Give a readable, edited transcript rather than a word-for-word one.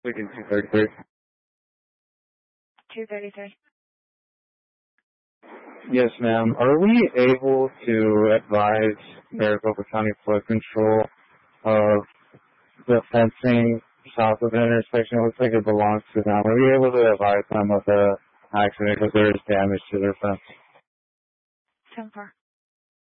Lincoln 233. 233. Yes, ma'am. Are we able to advise Maricopa County Flood Control of the fencing south of the intersection? It looks like it belongs to them. Are we able to advise them of the accident because there is damage to their fence? 10-4.